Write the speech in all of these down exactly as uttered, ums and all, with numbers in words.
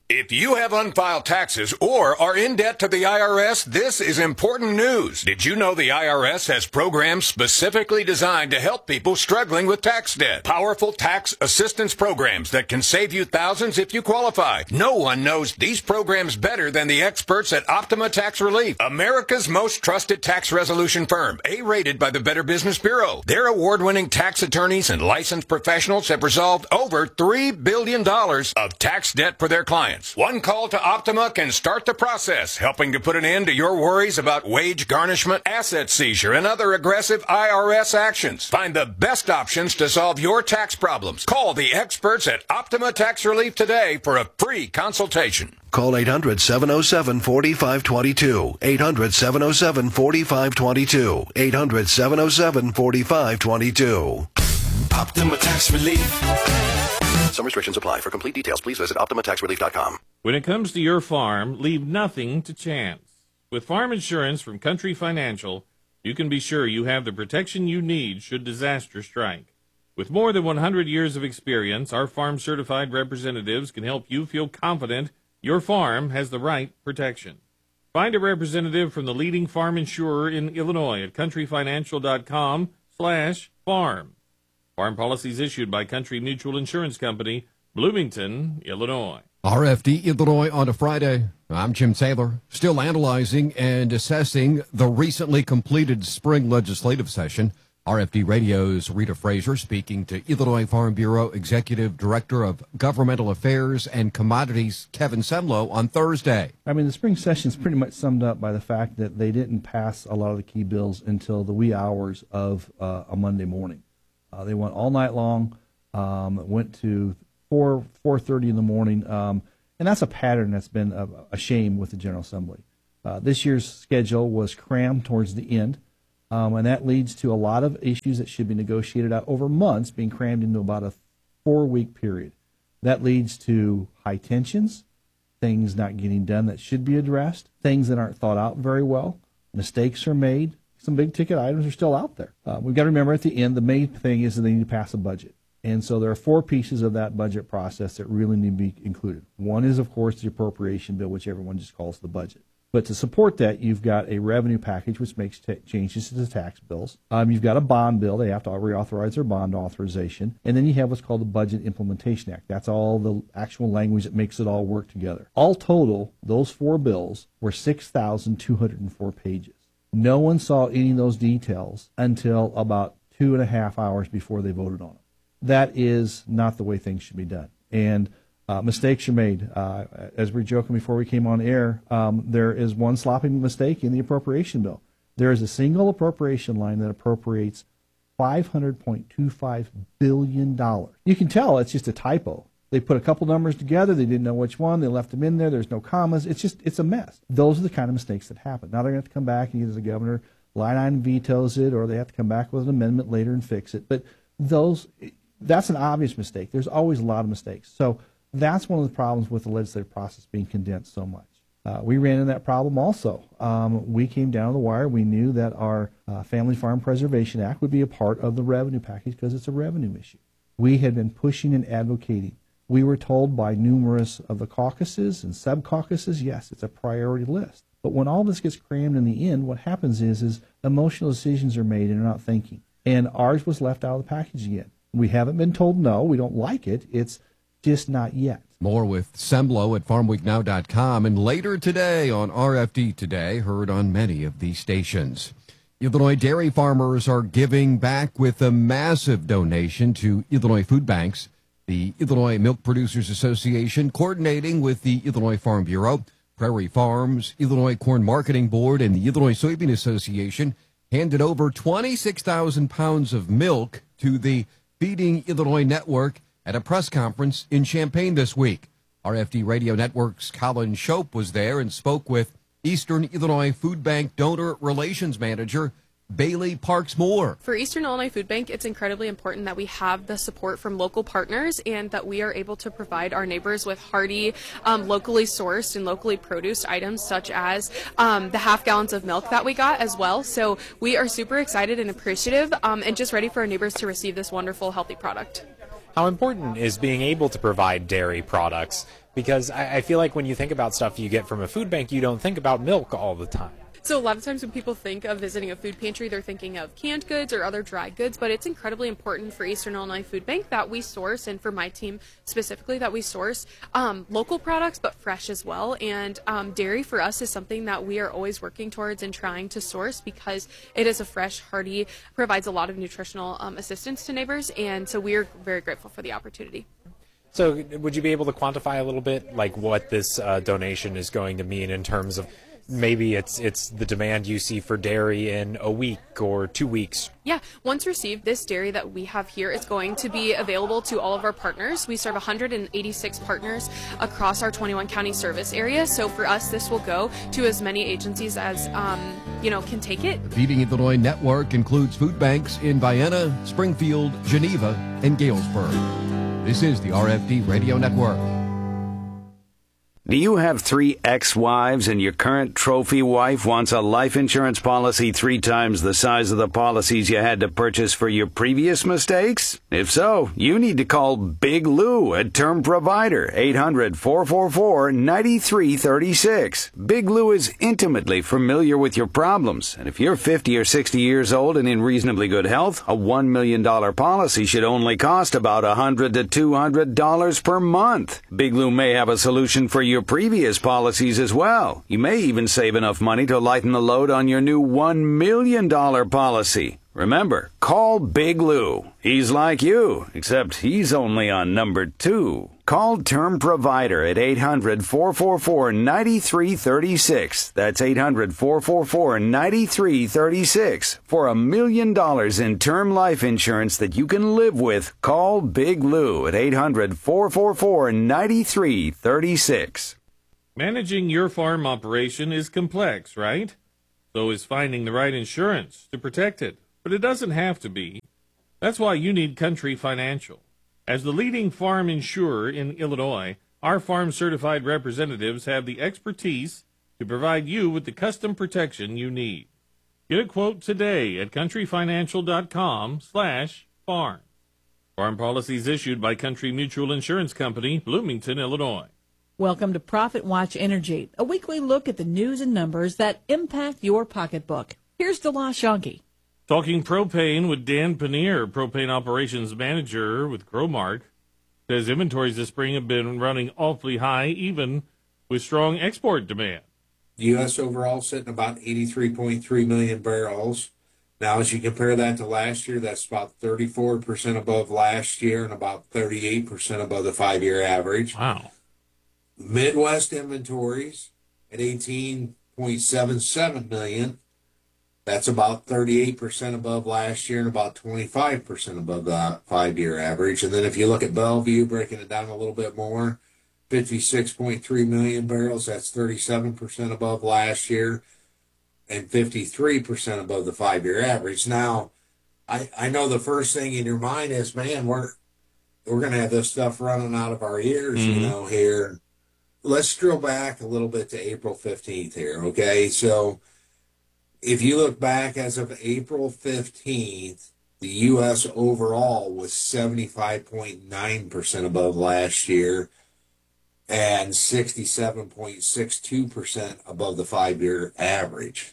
If you have unfiled taxes or are in debt to the I R S, this is important news. Did you know the I R S has programs specifically designed to help people struggling with tax debt? Powerful tax assistance programs that can save you thousands if you qualify. No one knows these programs better than the experts at Optima Tax Relief, America's most trusted tax resolution firm, A-rated by the Better Business Bureau. Their award-winning tax attorneys and licensed professionals have resolved over three billion dollars of tax debt for their clients. One call to Optima can start the process, helping to put an end to your worries about wage garnishment, asset seizure, and other aggressive I R S actions. Find the best options to solve your tax problems. Call the experts at Optima Tax Relief today for a free consultation. Call eight hundred, seven oh seven, four five two two. eight hundred, seven oh seven, four five two two. eight hundred, seven oh seven, four five two two. Optima Tax Relief. Some restrictions apply. For complete details, please visit optima tax relief dot com. When it comes to your farm, leave nothing to chance. With farm insurance from Country Financial, you can be sure you have the protection you need should disaster strike. With more than one hundred years of experience, our farm-certified representatives can help you feel confident your farm has the right protection. Find a representative from the leading farm insurer in Illinois at country financial dot com slash farm. Farm policies issued by Country Mutual Insurance Company, Bloomington, Illinois. R F D Illinois on a Friday. I'm Jim Taylor, still analyzing and assessing the recently completed spring legislative session. R F D Radio's Rita Fraser speaking to Illinois Farm Bureau Executive Director of Governmental Affairs and Commodities, Kevin Semlo, on Thursday. I mean, the spring session is pretty much summed up by the fact that they didn't pass a lot of the key bills until the wee hours of uh, a Monday morning. Uh, they went all night long, um, went to four, four thirty in the morning, um, and that's a pattern that's been a, a shame with the General Assembly. Uh, this year's schedule was crammed towards the end, um, and that leads to a lot of issues that should be negotiated out over months being crammed into about a four-week period. That leads to high tensions, things not getting done that should be addressed, things that aren't thought out very well, mistakes are made. Some big-ticket items are still out there. Uh, we've got to remember at the end, the main thing is that they need to pass a budget. And so there are four pieces of that budget process that really need to be included. One is, of course, the appropriation bill, which everyone just calls the budget. But to support that, you've got a revenue package, which makes t- changes to the tax bills. Um, you've got a bond bill. They have to reauthorize their bond authorization. And then you have what's called the Budget Implementation Act. That's all the actual language that makes it all work together. All total, those four bills were six thousand two hundred four pages. No one saw any of those details until about two and a half hours before they voted on them. That is not the way things should be done. And uh, mistakes are made. Uh, as we were joking before we came on air, um, there is one sloppy mistake in the appropriation bill. There is a single appropriation line that appropriates five hundred point two five billion dollars. You can tell it's just a typo. They put a couple numbers together. They didn't know which one. They left them in there. There's no commas. It's just, it's a mess. Those are the kind of mistakes that happen. Now they're going to have to come back and either the governor line item vetoes it or they have to come back with an amendment later and fix it. But those, that's an obvious mistake. There's always a lot of mistakes. So that's one of the problems with the legislative process being condensed so much. Uh, we ran into that problem also. Um, we came down to the wire. We knew that our uh, Family Farm Preservation Act would be a part of the revenue package because it's a revenue issue. We had been pushing and advocating. We were told by numerous of the caucuses and sub-caucuses, yes, it's a priority list. But when all this gets crammed in the end, what happens is, is emotional decisions are made and they're not thinking. And ours was left out of the package again. We haven't been told no, we don't like it. It's just not yet. More with Semlo at farm week now dot com and later today on R F D Today, heard on many of these stations. Illinois dairy farmers are giving back with a massive donation to Illinois food banks. The Illinois Milk Producers Association, coordinating with the Illinois Farm Bureau, Prairie Farms, Illinois Corn Marketing Board, and the Illinois Soybean Association, handed over twenty-six thousand pounds of milk to the Feeding Illinois Network at a press conference in Champaign this week. R F D Radio Network's Colin Shope was there and spoke with Eastern Illinois Food Bank Donor Relations Manager Bailey Parks Moore. For Eastern Illinois Food Bank, it's incredibly important that we have the support from local partners and that we are able to provide our neighbors with hearty, um, locally sourced and locally produced items such as um, the half gallons of milk that we got as well. So we are super excited and appreciative um, and just ready for our neighbors to receive this wonderful, healthy product. How important is being able to provide dairy products? Because I, I feel like when you think about stuff you get from a food bank, you don't think about milk all the time. So a lot of times when people think of visiting a food pantry, they're thinking of canned goods or other dry goods, but it's incredibly important for Eastern Illinois Food Bank that we source, and for my team specifically, that we source um, local products, but fresh as well. And um, dairy for us is something that we are always working towards and trying to source because it is a fresh, hearty, provides a lot of nutritional um, assistance to neighbors, and so we are very grateful for the opportunity. So would you be able to quantify a little bit like what this uh, donation is going to mean in terms of maybe it's it's the demand you see for dairy in a week or two weeks? Yeah, once received, this dairy that we have here is going to be available to all of our partners. We serve one hundred eighty-six partners across our twenty-one county service area. So for us, this will go to as many agencies as, um, you know, can take it. The Feeding Illinois network includes food banks in Vienna, Springfield, Geneva, and Galesburg. This is the R F D Radio Network. Do you have three ex-wives and your current trophy wife wants a life insurance policy three times the size of the policies you had to purchase for your previous mistakes? If so, you need to call Big Lou at Term Provider, eight hundred, four four four, nine three three six. Big Lou is intimately familiar with your problems, and if you're fifty or sixty years old and in reasonably good health, a one million dollars policy should only cost about one hundred to two hundred dollars per month. Big Lou may have a solution for your previous policies as well. You may even save enough money to lighten the load on your new one million dollars policy. Remember, call Big Lou. He's like you, except he's only on number two. Call Term Provider at eight hundred, four four four, nine three three six. That's eight hundred, four four four, nine three three six. For a million dollars in term life insurance that you can live with, call Big Lou at eight hundred, four four four, nine three three six. Managing your farm operation is complex, right? So is finding the right insurance to protect it. But it doesn't have to be. That's why you need Country Financial. As the leading farm insurer in Illinois, our farm-certified representatives have the expertise to provide you with the custom protection you need. Get a quote today at countryfinancial.com slash farm. Farm policies issued by Country Mutual Insurance Company, Bloomington, Illinois. Welcome to Profit Watch Energy, a weekly look at the news and numbers that impact your pocketbook. Here's DeLa Shonky. Talking propane with Dan Paneer, propane operations manager with Crowmark, says inventories this spring have been running awfully high, even with strong export demand. The U S overall sitting about eighty-three point three million barrels. Now, as you compare that to last year, that's about thirty-four percent above last year and about thirty-eight percent above the five-year average. Wow. Midwest inventories at eighteen point seven seven million. That's about thirty-eight percent above last year and about twenty-five percent above the five-year average. And then if you look at Bellevue, breaking it down a little bit more, fifty-six point three million barrels, that's thirty-seven percent above last year and fifty-three percent above the five-year average. Now, I, I know the first thing in your mind is, man, we're, we're going to have this stuff running out of our ears, mm-hmm. you know, here. Let's drill back a little bit to April fifteenth here, okay? So if you look back as of April fifteenth, the U S overall was seventy-five point nine percent above last year and sixty-seven point six two percent above the five-year average.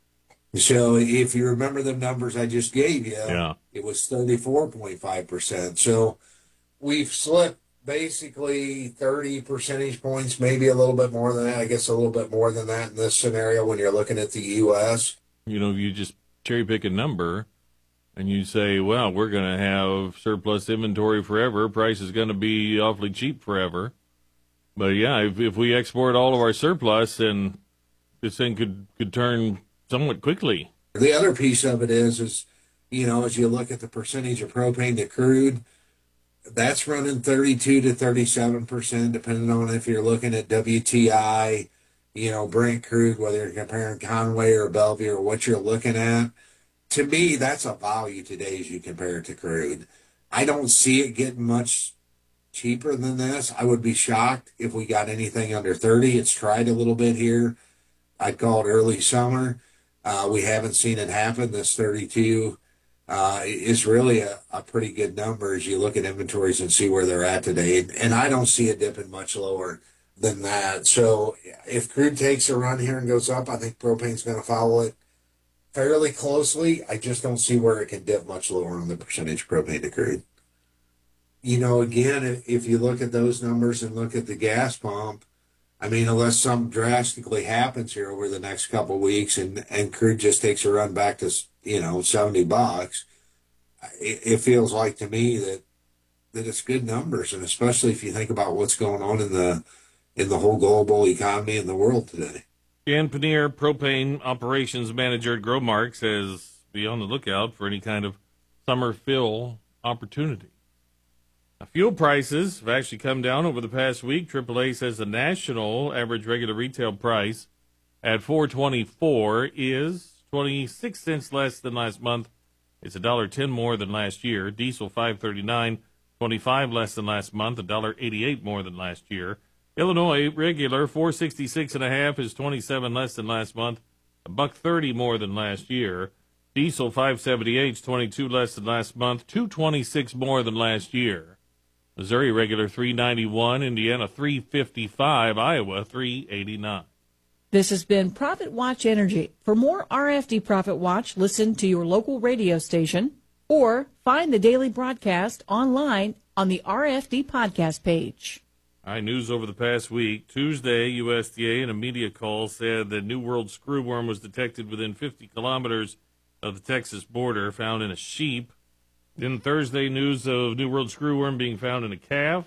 So if you remember the numbers I just gave you, yeah. it was thirty-four point five percent. So we've slipped basically thirty percentage points, maybe a little bit more than that. I guess a little bit more than that in this scenario when you're looking at the U S. You know, you just cherry pick a number and you say, well, we're going to have surplus inventory forever. Price is going to be awfully cheap forever. But, yeah, if, if we export all of our surplus, then this thing could, could turn somewhat quickly. The other piece of it is, is, you know, as you look at the percentage of propane to crude, that's running thirty-two to thirty-seven percent, depending on if you're looking at W T I, you know, Brent crude, whether you're comparing Conway or Bellevue or what you're looking at. To me, that's a value today as you compare it to crude. I don't see it getting much cheaper than this. I would be shocked if we got anything under thirty. It's tried a little bit here. I'd call it early summer. Uh, we haven't seen it happen. This thirty-two uh, is really a, a pretty good number as you look at inventories and see where they're at today. And, and I don't see it dipping much lower. than that. So if crude takes a run here and goes up, I think propane's going to follow it fairly closely. I just don't see where it can dip much lower on the percentage propane to crude. You know, again, if you look at those numbers and look at the gas pump, I mean, unless something drastically happens here over the next couple of weeks and, and crude just takes a run back to, you know, seventy bucks, it, it feels like to me that, that it's good numbers. And especially if you think about what's going on in the, in the whole global economy in the world today. Jan Paneer, propane operations manager at Growmark, says be on the lookout for any kind of summer fill opportunity. Now, fuel prices have actually come down over the past week. triple A says the national average regular retail price at four twenty-four is twenty-six cents less than last month. It's one dollar ten more than last year. Diesel five thirty-nine, twenty-five less than last month, one dollar eighty-eight more than last year. Illinois regular four sixty-six and a half is twenty-seven less than last month, a buck thirty more than last year. Diesel five seventy-eight is twenty-two less than last month, two twenty-six more than last year. Missouri regular three ninety-one, Indiana three fifty-five, Iowa three eighty-nine. This has been Profit Watch Energy. For more R F D Profit Watch, listen to your local radio station or find the daily broadcast online on the R F D podcast page. All right, news over the past week. Tuesday, U S D A in a media call said that New World screwworm was detected within fifty kilometers of the Texas border, found in a sheep. Then Thursday, news of New World screwworm being found in a calf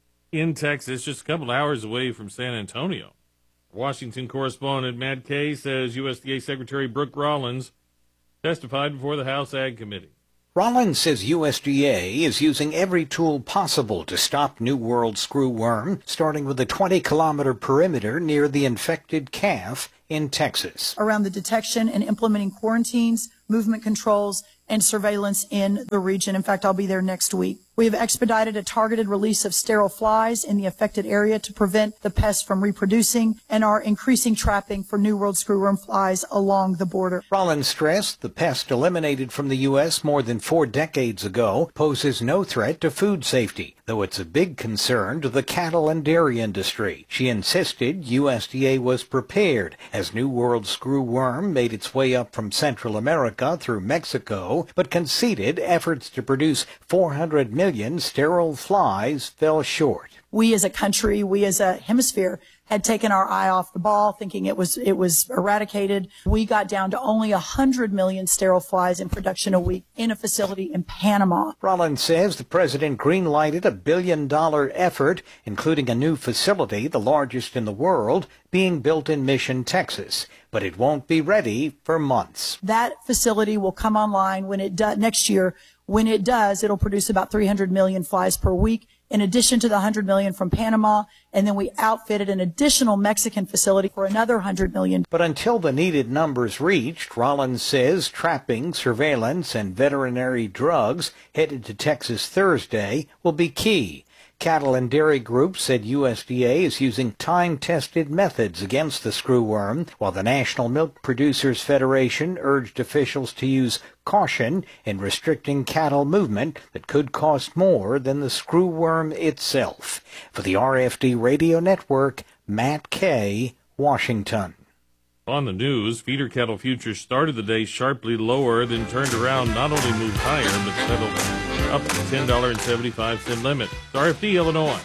in Texas, just a couple hours away from San Antonio. Washington correspondent Matt Kay says U S D A Secretary Brooke Rollins testified before the House Ag Committee. Rollins says U S D A is using every tool possible to stop New World screwworm, starting with a twenty kilometer perimeter near the infected calf in Texas. Around the detection and implementing quarantines, movement controls, and surveillance in the region. In fact, I'll be there next week. We have expedited a targeted release of sterile flies in the affected area to prevent the pest from reproducing and are increasing trapping for New World screwworm flies along the border. Rollins stressed the pest eliminated from the U S more than four decades ago poses no threat to food safety, though it's a big concern to the cattle and dairy industry. She insisted U S D A was prepared as New World screwworm made its way up from Central America through Mexico, but conceded efforts to produce four hundred million sterile flies fell short. We as a country, we as a hemisphere, had taken our eye off the ball, thinking it was it was eradicated. We got down to only one hundred million sterile flies in production a week in a facility in Panama. Rollins says the president green-lighted a billion-dollar effort, including a new facility, the largest in the world, being built in Mission, Texas. But it won't be ready for months. That facility will come online when it does next year. When it does, it'll produce about three hundred million flies per week, in addition to the one hundred million from Panama, and then we outfitted an additional Mexican facility for another one hundred million. But until the needed numbers reached, Rollins says trapping, surveillance, and veterinary drugs headed to Texas Thursday will be key. Cattle and dairy groups said U S D A is using time-tested methods against the screwworm, while the National Milk Producers Federation urged officials to use caution in restricting cattle movement that could cost more than the screwworm itself. For the R F D Radio Network, Matt Kay, Washington. On the news, feeder cattle futures started the day sharply lower, then turned around, not only moved higher, but settled up to the ten dollars and seventy-five cents limit. R F D, Illinois.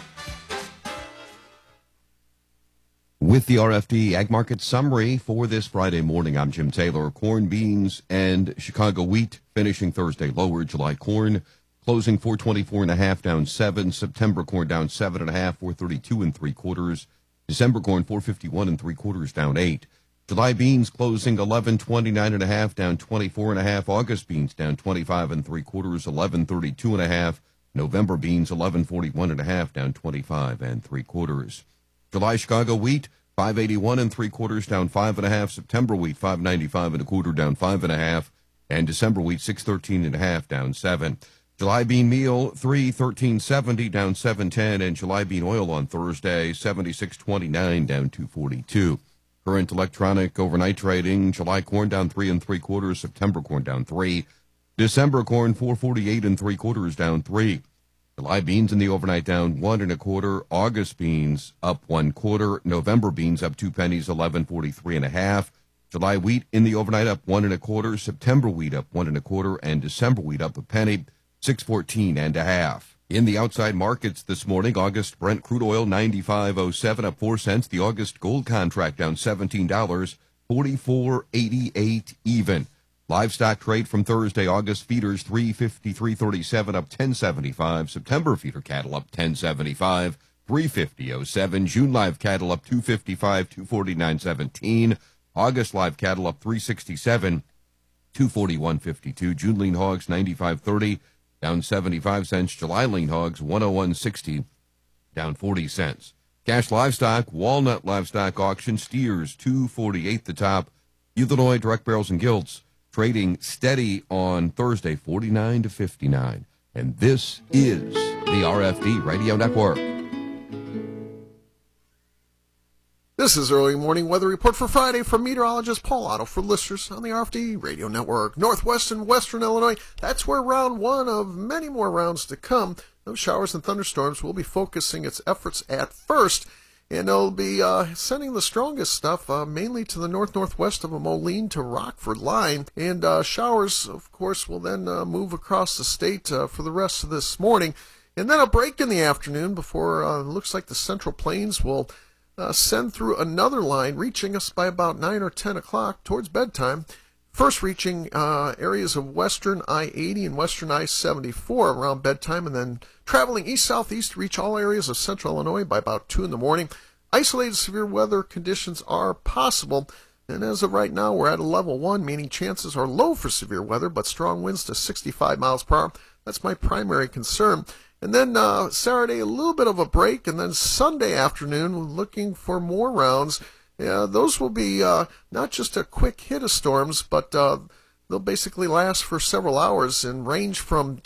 With the R F D Ag Market Summary for this Friday morning, I'm Jim Taylor. Corn, beans, and Chicago wheat finishing Thursday lower. July corn closing four twenty-four and a half, down seven. September corn down seven and a half, four thirty-two and three quarters. December corn four fifty-one and three quarters, down eight. July beans closing eleven twenty-nine and a half, down twenty-four and a half. August beans down twenty-five and three quarters, eleven thirty-two and a half. November beans eleven forty-one and a half, down twenty-five and three quarters. July Chicago wheat five eighty-one and three quarters, down five and a half. September wheat five ninety-five and a quarter, down five and a half. And December wheat six thirteen and a half, down seven. July bean meal three thirteen seventy, down seven ten, and July bean oil on Thursday seventy-six twenty-nine, down two forty-two. Current electronic overnight trading: July corn down three and three quarters, September corn down three, December corn four forty-eight and three quarters, down three. July beans in the overnight down one and a quarter. August beans up one quarter. November beans up two pennies, eleven forty-three and a half. July wheat in the overnight up one and a quarter. September wheat up one and a quarter, and December wheat up a penny, six fourteen and a half. In the outside markets this morning, August Brent crude oil ninety-five oh seven up four cents. The August gold contract down seventeen dollars, forty-four eighty-eight even. Livestock trade from Thursday, August feeders three fifty-three thirty-seven up ten seventy-five. September feeder cattle up ten seventy-five, three fifty oh seven. June live cattle up two fifty-five, two forty-nine seventeen. August live cattle up three sixty-seven, two forty-one fifty-two. June lean hogs ninety-five thirty, down seventy-five cents. July lean hogs one oh one sixty, down forty cents. Cash livestock, walnut livestock auction, steers two forty-eight the top. Illinois direct barrels and gilts trading steady on Thursday, forty-nine to fifty-nine. And this is the R F D Radio Network. This is Early Morning Weather Report for Friday from meteorologist Paul Otto for listeners on the R F D Radio Network. Northwest and Western Illinois, that's where round one of many more rounds to come. Those showers and thunderstorms will be focusing its efforts at first. And they'll be uh, sending the strongest stuff uh, mainly to the north-northwest of a Moline to Rockford line. And uh, showers, of course, will then uh, move across the state uh, for the rest of this morning. And then a break in the afternoon before uh, it looks like the Central Plains will uh, send through another line, reaching us by about nine or ten o'clock towards bedtime. First reaching uh, areas of western I eighty and western I seventy-four around bedtime, and then traveling east-southeast to reach all areas of central Illinois by about two in the morning. Isolated severe weather conditions are possible, and as of right now, we're at a level one, meaning chances are low for severe weather, but strong winds to sixty-five miles per hour. That's my primary concern. And then uh, Saturday, a little bit of a break, and then Sunday afternoon, looking for more rounds. Yeah, those will be uh, not just a quick hit of storms, but uh, they'll basically last for several hours and range from